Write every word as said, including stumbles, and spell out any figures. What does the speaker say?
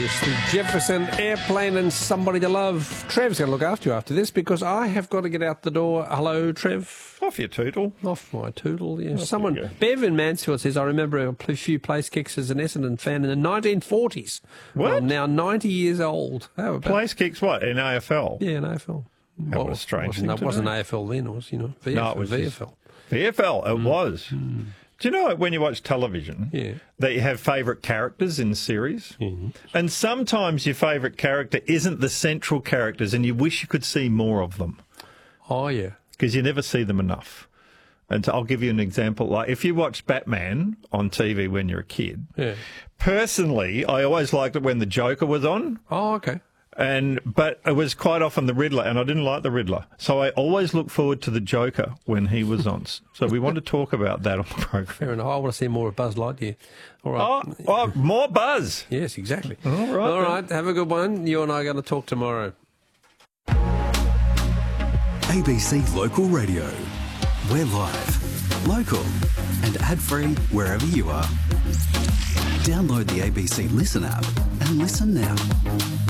Yes, the Jefferson Airplane and Somebody to Love. Trev's going to look after you after this because I have got to get out the door. Hello, Trev. Off your tootle. Off my tootle, yeah. Off Someone, you go. Bev in Mansfield says, I remember a few place kicks as an Essendon fan in the nineteen forties. What? I'm now ninety years old. How about Place kicks what? In A F L? Yeah, in A F L. That was a strange wasn't, thing It to wasn't do. A F L then, it was, you know, V F L. No, it was V just- F L. V F L, it was. Do you know when you watch television Yeah. that you have favourite characters in the series? Mm-hmm. And sometimes your favourite character isn't the central characters and you wish you could see more of them Oh, yeah. because you never see them enough. And I'll give you an example. Like if you watched Batman on T V when you're a kid, Yeah. personally, I always liked it when the Joker was on. Oh, okay. And but it was quite often the Riddler, and I didn't like the Riddler. So I always look forward to the Joker when he was on. So we want to talk about that on the program. Fair enough. I want to see more of Buzz Lightyear. All right. Oh, oh, more buzz. Yes, exactly. All right. All then. right. Have a good one. You and I are going to talk tomorrow. A B C Local Radio. We're live, local, and ad-free wherever you are. Download the A B C Listen app and listen now.